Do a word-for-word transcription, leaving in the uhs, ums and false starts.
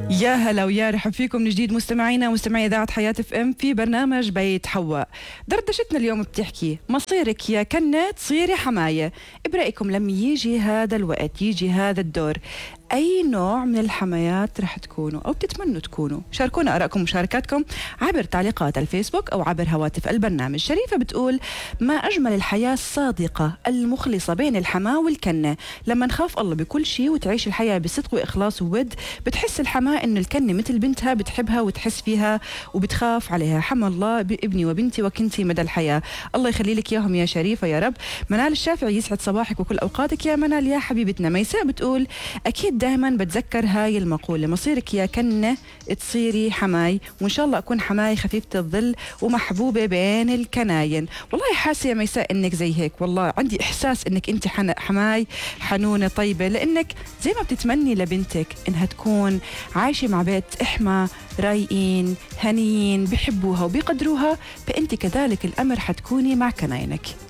يا هلا ويا رحب فيكم من جديد مستمعينا ومستمعي إذاعة حياة اف ام في برنامج بيت حواء. دردشتنا اليوم بتحكي مصيرك يا كنة تصيري حماية. برأيكم لما يجي هذا الوقت، يجي هذا الدور، أي نوع من الحمايات رح تكونوا أو بتتمنوا تكونوا؟ شاركونا آرائكم ومشاركاتكم عبر تعليقات الفيسبوك أو عبر هواتف البرنامج. شريفة بتقول: ما أجمل الحياة الصادقة المخلصة بين الحماة والكنة. لما نخاف الله بكل شيء وتعيش الحياة بصدق وإخلاص وود، بتحس الحماة إن الكنة مثل بنتها، بتحبها وتحس فيها وبتخاف عليها. حمى الله بابني وبنتي وكنتي مدى الحياة. الله يخلي لك إياهم يا شريفة يا رب. منال الشافعي: يسعد صباحك وكل أوقاتك يا منال يا حبيبتنا. ميساء بتقول: أكيد دائما بتذكر هاي المقولة، مصيرك يا كنة تصيري حماي، وإن شاء الله أكون حماي خفيفة الظل ومحبوبة بين الكناين. والله حاسة يا ميساء إنك زي هيك، والله عندي إحساس إنك أنت حماي حنونة طيبة، لأنك زي ما بتتمني لبنتك إنها تكون عايشة مع بيت إحمى رايقين هنيين بيحبوها وبيقدروها، فأنت كذلك الأمر حتكوني مع كناينك.